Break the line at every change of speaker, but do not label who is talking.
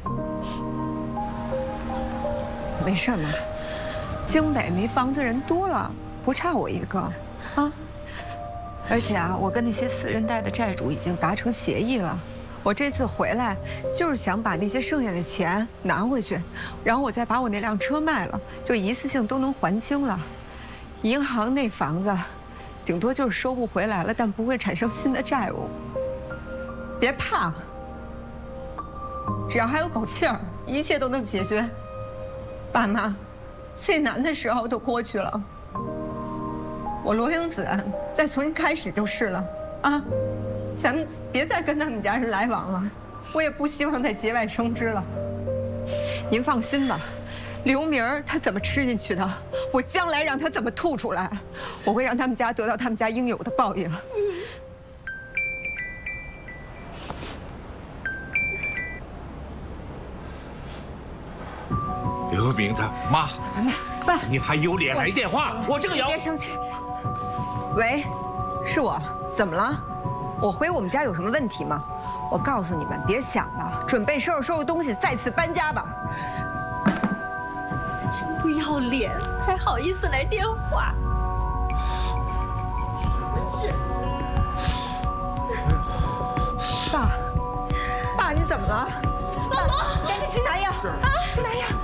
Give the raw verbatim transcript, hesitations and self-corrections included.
没事嘛，京北没房子人多了，不差我一个，啊。而且啊，我跟那些私人贷的债主已经达成协议了。我这次回来就是想把那些剩下的钱拿回去，然后我再把我那辆车卖了，就一次性都能还清了。银行那房子，顶多就是收不回来了，但不会产生新的债务。别怕，只要还有口气儿，一切都能解决。爸妈，最难的时候都过去了，我罗英子再重新开始就是了啊！咱们别再跟他们家人来往了，我也不希望再节外生枝了。您放心吧，刘明儿他怎么吃进去的，我将来让他怎么吐出来，我会让他们家得到他们家应有的报应。
刘明他妈，
爸，
你还有脸来电话？我这个有。
别生气。喂，是我，怎么了？我回我们家有什么问题吗？我告诉你们，别想了，准备收拾收拾东西，再次搬家吧。
真不要脸，还好意思来电话。
爸，爸，你怎么了？
老罗，
赶紧去拿药，啊，去拿药。